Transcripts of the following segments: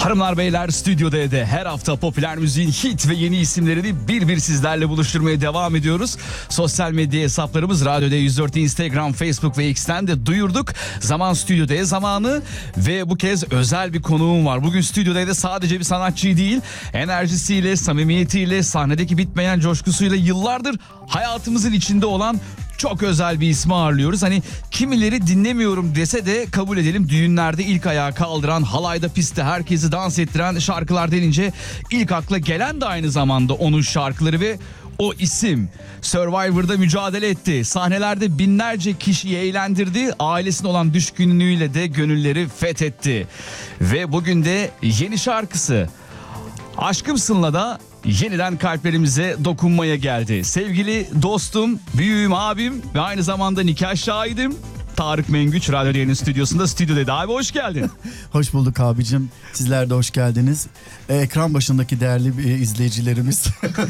Hanımlar beyler, Stüdyo D'de her hafta popüler müziğin hit ve yeni isimlerini bir sizlerle buluşturmaya devam ediyoruz. Sosyal medya hesaplarımız Radyo D104, Instagram, Facebook ve X'ten de duyurduk. Zaman Stüdyo D zamanı ve bu kez özel bir konuğum var. Bugün Stüdyo D'de sadece bir sanatçı değil, enerjisiyle, samimiyetiyle, sahnedeki bitmeyen coşkusuyla yıllardır hayatımızın içinde olan çok özel bir ismi ağırlıyoruz. Hani kimileri dinlemiyorum dese de kabul edelim, düğünlerde ilk ayağa kaldıran, halayda pistte herkesi dans ettiren şarkılar denince ilk akla gelen de aynı zamanda onun şarkıları ve o isim. Survivor'da mücadele etti. Sahnelerde binlerce kişiyi eğlendirdi. Ailesine olan düşkünlüğüyle de gönülleri fethetti. Ve bugün de yeni şarkısı Aşkımsın'la da yeniden kalplerimize dokunmaya geldi. Sevgili dostum, büyüğüm, abim ve aynı zamanda nikah şahidim Tarık Mengüç, Radyo D'nin stüdyosunda. Stüdyoda abi, hoş geldin. Hoş bulduk abicim. Sizler de hoş geldiniz. Ekran başındaki değerli izleyicilerimiz.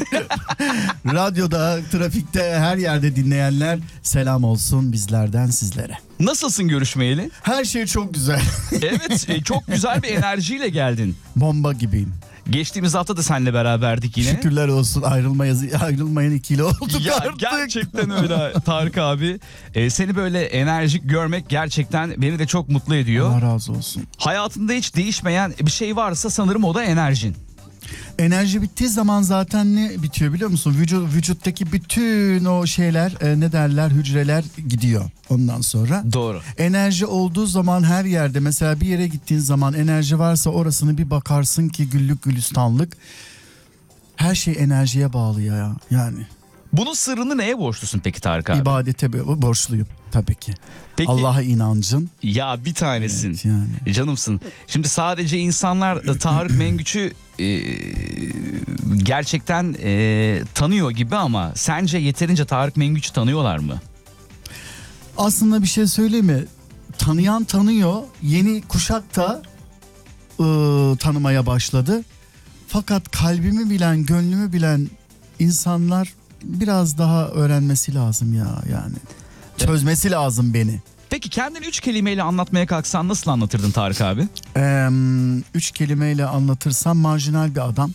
Radyoda, trafikte, her yerde dinleyenler, selam olsun bizlerden sizlere. Nasılsın görüşmeyeli? Her şey çok güzel. Evet, çok güzel bir enerjiyle geldin. Bomba gibiyim. Geçtiğimiz hafta da seninle beraberdik yine. Şükürler olsun, ayrılmayan ikili olduk ya, artık. Gerçekten öyle Tarık abi. Seni böyle enerjik görmek gerçekten beni de çok mutlu ediyor. Allah razı olsun. Hayatında hiç değişmeyen bir şey varsa sanırım o da enerjin. Enerji bittiği zaman zaten ne bitiyor biliyor musun? Vücuttaki bütün o şeyler, ne derler, hücreler gidiyor ondan sonra. Doğru. Enerji olduğu zaman her yerde, mesela bir yere gittiğin zaman enerji varsa orasını bir bakarsın ki güllük gülistanlık. Her şey enerjiye bağlı ya yani. Bunun sırrını neye borçlusun peki Tarık abi? İbadete borçluyum tabii ki. Peki, Allah'a inancın. Ya bir tanesin. Evet, yani. Canımsın. Şimdi sadece insanlar Tarık Mengüç'ü gerçekten tanıyor gibi ama sence yeterince Tarık Mengüç'ü tanıyorlar mı? Aslında bir şey söyleyeyim mi? Tanıyan tanıyor. Yeni kuşak da tanımaya başladı. Fakat kalbimi bilen, gönlümü bilen insanlar biraz daha öğrenmesi lazım ya yani. Çözmesi lazım beni. Peki kendini 3 kelimeyle anlatmaya kalksan nasıl anlatırdın Tarık abi? 3 kelimeyle anlatırsam marjinal bir adam.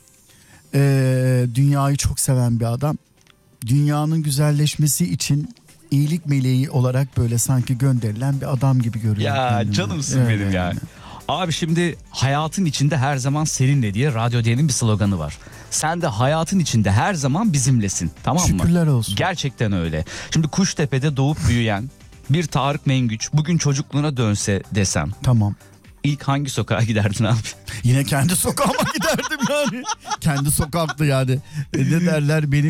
Dünyayı çok seven bir adam. Dünyanın güzelleşmesi için iyilik meleği olarak böyle sanki gönderilen bir adam gibi görüyorum. Ya kendimi. canımsın Evet, benim yani. Abi şimdi hayatın içinde her zaman seninle diye Radyo D'nin bir sloganı var. Sen de hayatın içinde her zaman bizimlesin, tamam mı? Şükürler olsun. Gerçekten öyle. Şimdi Kuştepe'de doğup büyüyen bir Tarık Mengüç bugün çocukluğuna dönse desem. Tamam. İlk hangi sokağa giderdin abi? Yine kendi sokağıma giderdim yani. Kendi sokaktı yani. Ne derler beni,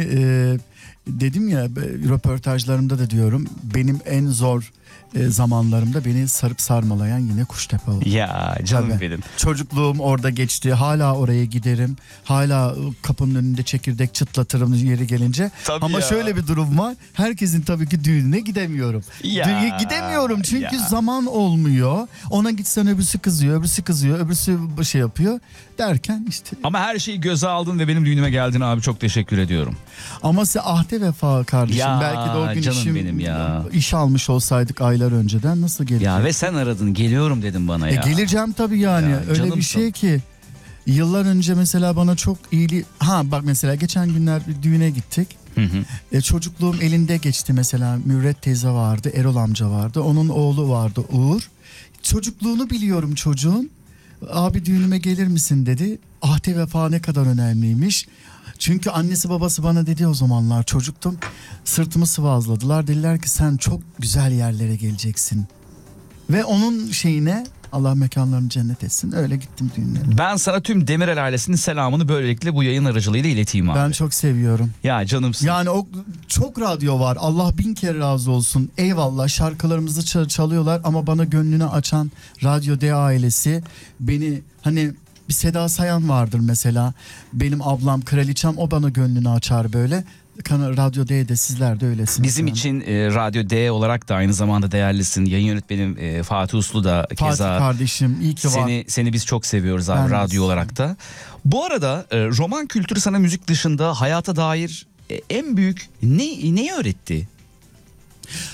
dedim ya röportajlarımda da diyorum. Benim en zor zamanlarımda beni sarıp sarmalayan yine Kuştepe oldu. Ya canım Tabii. benim. Çocukluğum orada geçti. Hala oraya giderim. Hala kapının önünde çekirdek çıtlatırım yeri gelince. Tabii ama ya. şöyle bir durum var. Herkesin tabii ki düğününe gidemiyorum. Gidemiyorum çünkü zaman olmuyor. Ona gitsen öbürsü kızıyor, öbürsü kızıyor, öbürsü şey yapıyor derken işte. Ama her şeyi göze aldın ve benim düğünüme geldin abi, çok teşekkür ediyorum. Ama size ahde vefa kardeşim. Ya, belki de o gün canım benim ya. iş almış olsaydık aylar önceden nasıl gelecek? Ya ve sen aradın, geliyorum dedim bana ya. Geleceğim tabii yani. Ya, öyle canımsın. bir şey ki yıllar önce mesela bana çok iyiliği... bak mesela geçen günler bir düğüne gittik. Çocukluğum elinde geçti mesela. Mürret teyze vardı, Erol amca vardı. Onun oğlu vardı, Uğur. Çocukluğunu biliyorum çocuğun. Abi düğünüme gelir misin dedi. Ahde vefa ne kadar önemliymiş. Çünkü annesi babası bana dedi, o zamanlar çocuktum. Sırtımı sıvazladılar. Dediler ki sen çok güzel yerlere geleceksin. Ve onun şeyine, Allah mekanlarını cennet etsin, öyle gittim düğünlere. Ben sana tüm Demirel ailesinin selamını böylelikle bu yayın aracılığıyla ileteyim abi. Ben çok seviyorum. Ya canımsın. Yani o çok radyo var. Allah bin kere razı olsun. Eyvallah, şarkılarımızı çalıyorlar ama bana gönlünü açan Radyo D ailesi, beni hani bir Seda Sayan vardır mesela. Benim ablam, kraliçem, o bana gönlünü açar böyle. Radyo D'de sizler de öylesiniz. Bizim yani. için Radyo D olarak da aynı zamanda değerlisin. Yayın yönetmenim Fatih Uslu da Fatih keza. kardeşim, iyi ki var. Seni biz çok seviyoruz abi, Ben de radyo sizi. olarak da. Bu arada roman kültürü sana müzik dışında hayata dair en büyük neyi öğretti?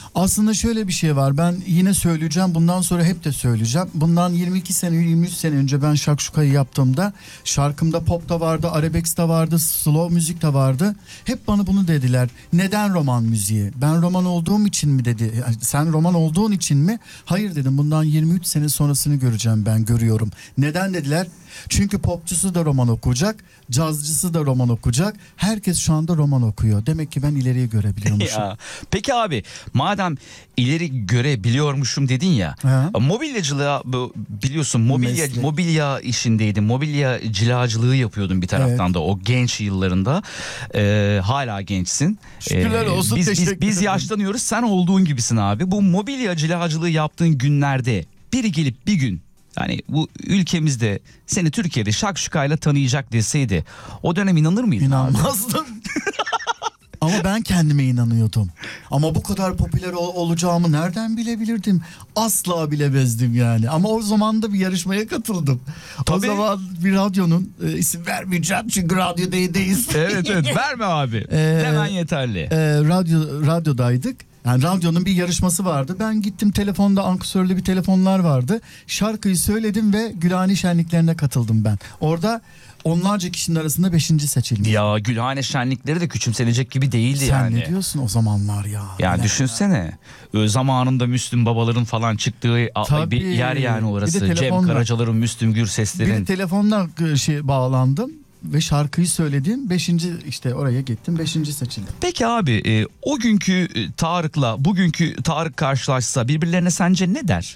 Aslında şöyle bir şey var. Ben yine söyleyeceğim. Bundan sonra hep de söyleyeceğim. Bundan 22 sene, 23 sene önce ben Şakşuka'yı yaptığımda şarkımda pop da vardı, arabesk de vardı, slow müzik de vardı. Hep bana bunu dediler. Neden roman müziği? Ben roman olduğum için mi dedi. Yani sen roman olduğun için mi? Hayır dedim. Bundan 23 sene sonrasını göreceğim, ben görüyorum. Neden dediler? Çünkü popçusu da roman okuyacak, cazcısı da roman okuyacak. Herkes şu anda roman okuyor. Demek ki ben ileriyi görebiliyormuşum. Ya, peki abi, madem ileri görebiliyormuşum dedin ya, Ha. mobilyacılığa biliyorsun Meslek. mobilya işindeydin, mobilya cilacılığı yapıyordun bir taraftan da o genç yıllarında. Hala gençsin. Şükürler olsun, teşekkür biz ederim. yaşlanıyoruz, sen olduğun gibisin abi. Bu mobilya cilacılığı yaptığın günlerde biri gelip bir gün, yani bu ülkemizde seni Türkiye'de Şakşuka'yla tanıyacak deseydi, o dönem inanır mıydın abi? İnanmazdım. Ama ben kendime inanıyordum. Ama bu kadar popüler olacağımı nereden bilebilirdim? Asla bilemezdim yani. Ama o zaman da bir yarışmaya katıldım. Tabii. O zaman bir radyonun, isim vermeyeceğim çünkü radyodaydayız. Evet verme abi. Hemen yeterli. Radyodaydık. Yani radyonun bir yarışması vardı. Ben gittim, telefonda ankesörlü bir telefonlar vardı. Şarkıyı söyledim ve Gülhane şenliklerine katıldım ben. Orada onlarca kişinin arasında 5. seçildim. Ya Gülhane şenlikleri de küçümsenecek gibi değildi Sen yani. ne diyorsun o zamanlar ya? Ya Neler düşünsene. Zamanında Müslüm Babaların falan çıktığı Tabii. bir yer yani Bir orası. de Cem telefonla. Karacaların, Müslüm Bir de Gürseslerin. telefonla bağlandım ve şarkıyı söyledim. 5. işte oraya gittim. 5. seçildim. Peki abi, o günkü Tarık'la bugünkü Tarık karşılaşsa birbirlerine sence ne der?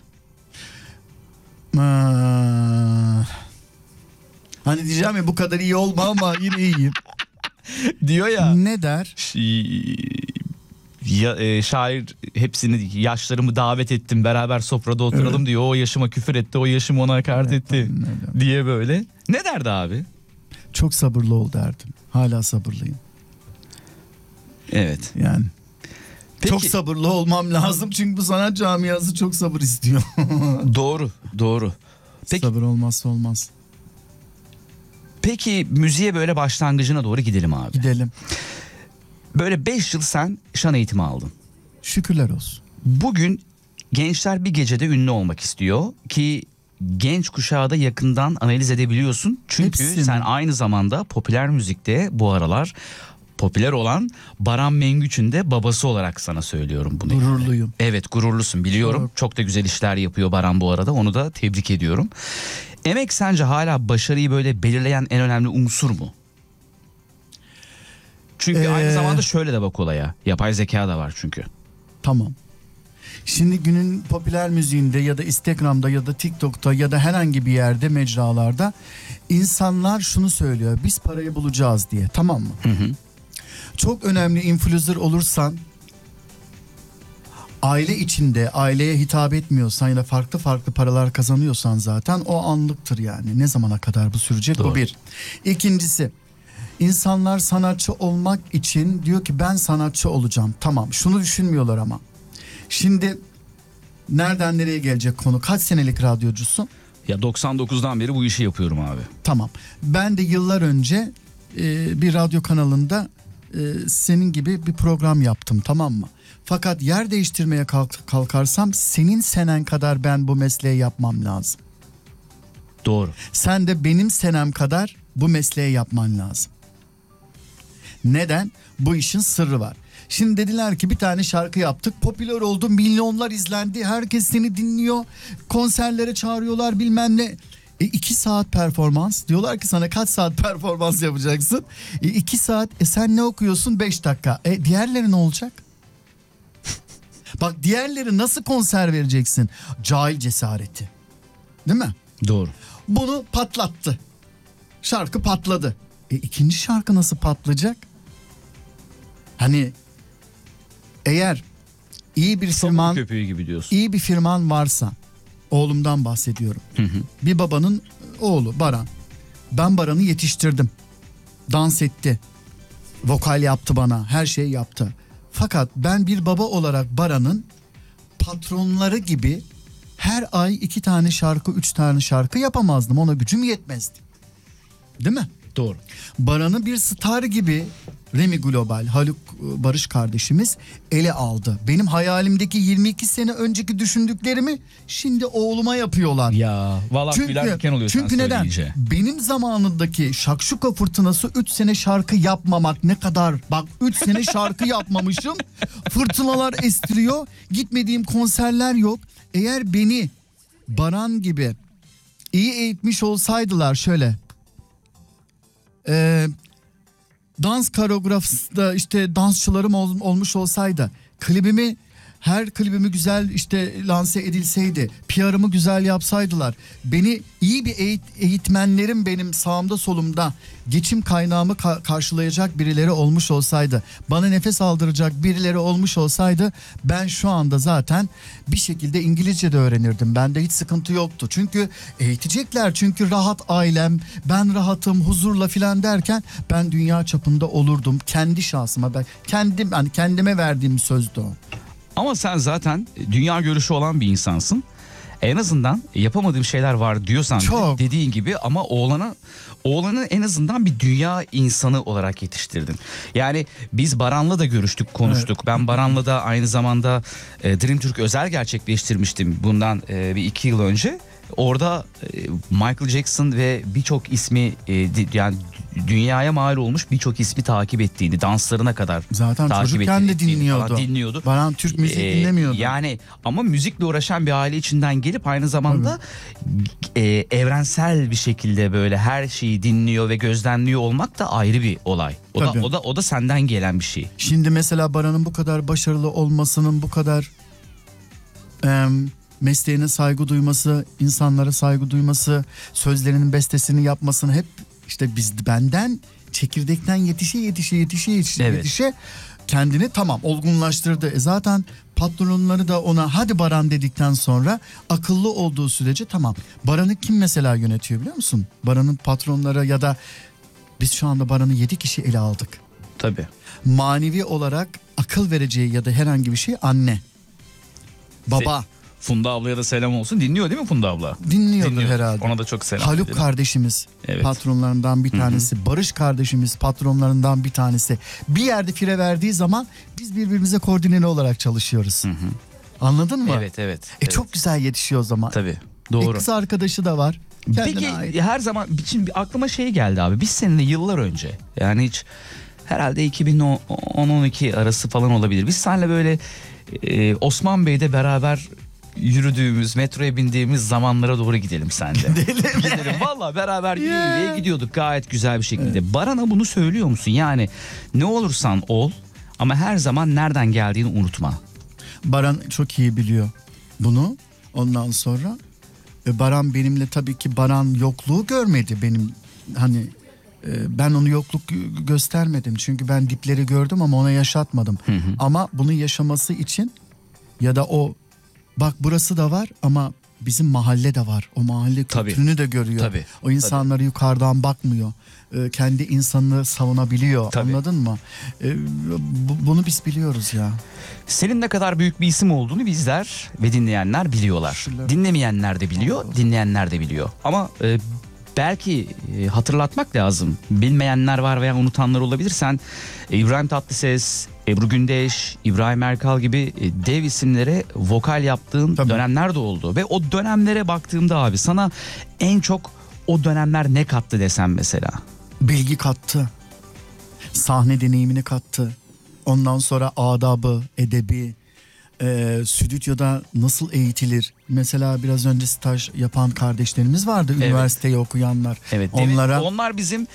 Hani diyeceğim ya, bu kadar iyi olma ama yine iyiyim. Diyor ya. Ne der? Şair hepsini, yaşlarımı davet ettim, beraber sofrada oturalım diyor. O yaşıma küfür etti, o yaşım ona hakaret etti diye böyle. Ne derdi abi? Çok sabırlı ol derdim. Hala sabırlıyım. Evet. Yani. Peki, Çok sabırlı olmam lazım çünkü bu sanat camiası çok sabır istiyor. doğru. Peki, Sabır olmazsa olmaz. peki müziğe böyle başlangıcına doğru gidelim abi. Gidelim. Böyle 5 yıl sen şan eğitimi aldın. Şükürler olsun. Bugün gençler bir gecede ünlü olmak istiyor ki genç kuşağı da yakından analiz edebiliyorsun. Çünkü Hepsini. sen aynı zamanda popüler müzikte bu aralar popüler olan Baran Mengüç'ün de babası olarak sana söylüyorum bunu. Gururluyum. Evet, gururlusun, biliyorum. Çok da güzel işler yapıyor Baran bu arada. Onu da tebrik ediyorum. Emek sence hala başarıyı böyle belirleyen en önemli unsur mu? Çünkü aynı zamanda şöyle de bak olaya. Yapay zeka da var çünkü. Tamam. Şimdi günün popüler müziğinde ya da Instagram'da ya da TikTok'ta ya da herhangi bir yerde, mecralarda insanlar şunu söylüyor: biz parayı bulacağız diye, tamam mı? Çok önemli influencer olursan, aile içinde aileye hitap etmiyorsan ya da farklı farklı paralar kazanıyorsan zaten o anlıktır yani. Ne zamana kadar bu sürecek? Doğru. Bu bir. İkincisi, insanlar sanatçı olmak için diyor ki ben sanatçı olacağım. Tamam, şunu düşünmüyorlar ama. Şimdi nereden nereye gelecek konu? Kaç senelik radyocusun? Ya 99'dan beri bu işi yapıyorum abi. Tamam. Ben de yıllar önce bir radyo kanalında senin gibi bir program yaptım, tamam mı? Fakat yer değiştirmeye kalkarsam senin senen kadar ben bu mesleği yapmam lazım. Doğru. Sen de benim senem kadar bu mesleği yapman lazım. Neden? Bu işin sırrı var. Şimdi dediler ki bir tane şarkı yaptık, popüler oldu, milyonlar izlendi, herkes seni dinliyor, konserlere çağırıyorlar bilmem ne. 2 saat performans, diyorlar ki sana kaç saat performans yapacaksın? 2 saat, sen ne okuyorsun? 5 dakika. Diğerleri ne olacak? Bak, diğerleri nasıl konser vereceksin? Cahil cesareti, değil mi? Doğru. Bunu patlattı. Şarkı patladı. İkinci şarkı nasıl patlayacak? Hani eğer iyi bir firman, Köpüğü gibi diyorsun. iyi bir firman varsa, oğlumdan bahsediyorum. Bir babanın oğlu Baran. Ben Baran'ı yetiştirdim. Dans etti. Vokal yaptı bana. Her şeyi yaptı. Fakat ben bir baba olarak Baran'ın patronları gibi her ay 2 tane şarkı, 3 tane şarkı yapamazdım. Ona gücüm yetmezdi. Değil mi? Doğru. Baran'ı bir star gibi Remi Global, Haluk Barış kardeşimiz ele aldı. Benim hayalimdeki 22 sene önceki düşündüklerimi şimdi oğluma yapıyorlar. Ya vallahi tüyler diken oluyor çünkü sen neden? söyleyince. Benim zamanındaki Şakşuka Fırtınası 3 sene şarkı yapmamak ne kadar? Bak 3 sene şarkı yapmamışım. Fırtınalar estiriyor. Gitmediğim konserler yok. Eğer beni Baran gibi iyi eğitmiş olsaydılar şöyle. Dans koreografisinde işte dansçılarım olmuş olsaydı, her klibimi güzel işte lanse edilseydi, PR'ımı güzel yapsaydılar, beni iyi bir eğitmenlerim benim sağımda solumda geçim kaynağımı karşılayacak birileri olmuş olsaydı, bana nefes aldıracak birileri olmuş olsaydı, ben şu anda zaten bir şekilde İngilizce de öğrenirdim. Bende hiç sıkıntı yoktu. Çünkü eğitecekler, çünkü rahat ailem, ben rahatım, huzurla filan derken ben dünya çapında olurdum. Kendi şahsıma, ben kendime verdiğim sözdü o. Ama sen zaten dünya görüşü olan bir insansın. En azından yapamadığım şeyler var diyorsan Çok. dediğin gibi, ama oğlanı en azından bir dünya insanı olarak yetiştirdin. Yani biz Baran'la da görüştük, konuştuk. Evet. Ben Baran'la da aynı zamanda Dream Türk özel gerçekleştirmiştim bundan bir 2 yıl önce. Orada Michael Jackson ve birçok ismi yani dünyaya mal olmuş birçok ismi takip ettiğini, danslarına kadar zaten takip çocukken de dinliyordu. Baran Türk müziği dinlemiyordu. Yani ama müzikle uğraşan bir aile içinden gelip aynı zamanda evrensel bir şekilde böyle her şeyi dinliyor ve gözlemliyor olmak da ayrı bir olay. O da senden gelen bir şey. Şimdi mesela Baran'ın bu kadar başarılı olmasının, bu kadar mesleğine saygı duyması, insanlara saygı duyması, sözlerinin bestesini yapmasını hep işte benden çekirdekten yetişe kendini tamam olgunlaştırdı. Zaten patronları da ona hadi Baran dedikten sonra akıllı olduğu sürece tamam. Baran'ı kim mesela yönetiyor biliyor musun? Baran'ın patronları ya da biz şu anda Baran'ı 7 kişi ele aldık. Tabii. Manevi olarak akıl vereceği ya da herhangi bir şey anne, baba. Funda ablaya da selam olsun. Dinliyor değil mi Funda abla? Dinliyordur herhalde. Ona da çok selam. Haluk ederim. Kardeşimiz patronlarından bir tanesi. Hı-hı. Barış kardeşimiz patronlarından bir tanesi. Bir yerde fire verdiği zaman biz birbirimize koordineli olarak çalışıyoruz. Hı-hı. Anladın mı? Evet. Çok güzel yetişiyor o zaman. Tabii. Doğru. Kız arkadaşı da var. Peki her zaman şimdi aklıma şey geldi abi. Biz seninle yıllar önce, yani hiç herhalde 2010-12 arası falan olabilir. Biz seninle böyle Osman Bey'de beraber yürüdüğümüz, metroya bindiğimiz zamanlara doğru gidelim sende. Gidelim. Vallahi beraber yürüye gidiyorduk gayet güzel bir şekilde. Evet. Baran'a bunu söylüyor musun? Yani ne olursan ol ama her zaman nereden geldiğini unutma. Baran çok iyi biliyor bunu. Ondan sonra Baran benimle tabii ki Baran yokluğu görmedi benim, hani ben onu yokluk göstermedim. Çünkü ben dipleri gördüm ama ona yaşatmadım. Hı. Ama bunu yaşaması için ya da o bak burası da var ama bizim mahalle de var. O mahalle kültürünü de görüyor. Tabii. O insanları yukarıdan bakmıyor. Kendi insanını savunabiliyor. Tabii. Anladın mı? Bunu biz biliyoruz ya. Senin ne kadar büyük bir isim olduğunu bizler ve dinleyenler biliyorlar. Dinlemeyenler de biliyor, dinleyenler de biliyor. Ama belki hatırlatmak lazım. Bilmeyenler var veya unutanlar olabilir. Sen İbrahim Tatlıses, Ebru Gündeş, İbrahim Erkal gibi dev isimlere vokal yaptığın dönemler de oldu. Ve o dönemlere baktığımda abi sana en çok o dönemler ne kattı desem mesela? Bilgi kattı. Sahne deneyimini kattı. Ondan sonra adabı, edebi, stüdyoda nasıl eğitilir? Mesela biraz önce staj yapan kardeşlerimiz vardı, üniversiteyi okuyanlar. Evet. Onlar bizim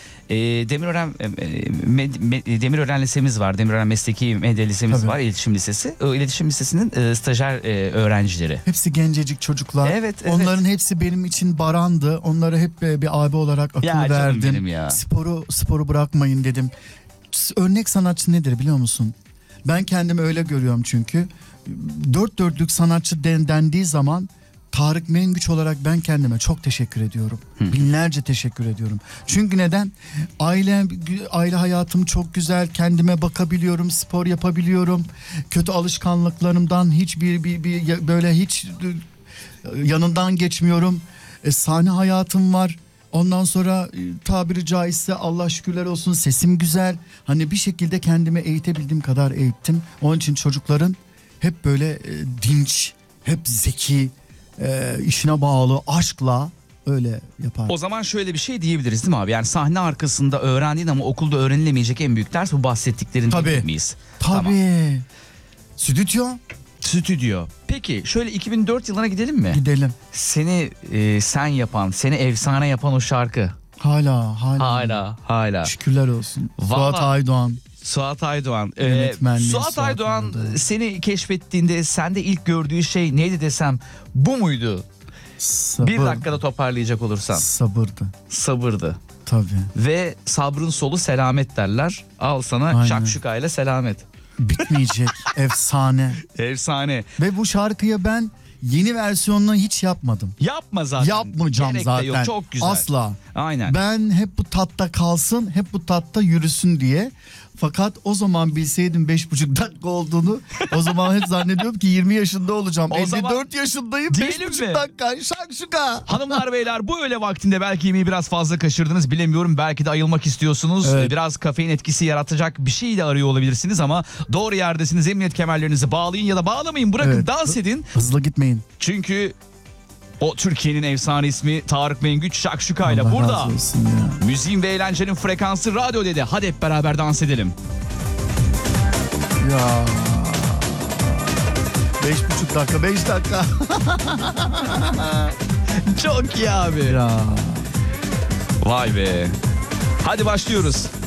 Demirören Lisemiz var. Demirören Mesleki Medya Lisemiz var, İletişim Lisesi. O İletişim Lisesi'nin stajyer öğrencileri. Hepsi gencecik çocuklar. Evet. Onların hepsi benim için Baran'dı. Onlara hep bir abi olarak akıl verdim. Ya. Sporu bırakmayın dedim. Örnek sanatçı nedir biliyor musun? Ben kendimi öyle görüyorum çünkü. Dört dörtlük sanatçı dendiği zaman Tarık Mengüç olarak ben kendime çok teşekkür ediyorum. Binlerce teşekkür ediyorum. Çünkü neden? Aile hayatım çok güzel. Kendime bakabiliyorum, spor yapabiliyorum. Kötü alışkanlıklarımdan böyle hiç yanından geçmiyorum. Sahne hayatım var. Ondan sonra tabiri caizse Allah şükürler olsun sesim güzel. Hani bir şekilde kendimi eğitebildiğim kadar eğittim. Onun için çocukların hep böyle dinç, hep zeki, işine bağlı, aşkla öyle yapar. O zaman şöyle bir şey diyebiliriz değil mi abi? Yani sahne arkasında öğrendiğin ama okulda öğrenilemeyecek en büyük ders bu bahsettiklerin değil miyiz? Tabii. Tamam. Stüdyo. Peki şöyle 2004 yılına gidelim mi? Gidelim. Seni sen yapan, seni efsane yapan o şarkı. Hala. Şükürler olsun. Vallahi- Suat Aydoğan. Suat Aydoğan. Yönetmenliği Suat Suat Aydoğan Aydoğan. seni keşfettiğinde sende ilk gördüğü şey neydi desem bu muydu? Sabır. Bir dakikada toparlayacak olursan. Sabırdı. Sabırdı. Tabii. Ve sabrın solu selamet derler. Al sana Aynen. şakşuka ile selamet. Bitmeyecek. Efsane. Efsane. Ve bu şarkıya ben yeni versiyonunu hiç yapmadım. Yapma zaten. Yapmayacağım Gerek de zaten. yok, çok güzel. Asla. Aynen. Ben hep bu tatta kalsın, hep bu tatta yürüsün diye. Fakat o zaman bilseydim 5,5 dakika olduğunu, o zaman hep zannediyorum ki 20 yaşında olacağım. O zaman 54 yaşındayım, diyelim 5,5 mi? dakika şakşuka. Hanımlar beyler bu öğle vaktinde belki yemeği biraz fazla kaçırdınız bilemiyorum. Belki de ayılmak istiyorsunuz. Evet. Biraz kafein etkisi yaratacak bir şey de arıyor olabilirsiniz ama doğru yerdesiniz. Emniyet kemerlerinizi bağlayın ya da bağlamayın. Bırakın Evet. dans edin. Hızlı gitmeyin. Çünkü o Türkiye'nin efsane ismi Tarık Mengüç Şakşuka ile Allah burada. razı olsun ya. Müziğin ve eğlencenin frekansı radyo dedi. Hadi hep beraber dans edelim. Ya. 5,5 dakika, 5 dakika. Çok iyi abi. Ya. Vay be. Hadi başlıyoruz.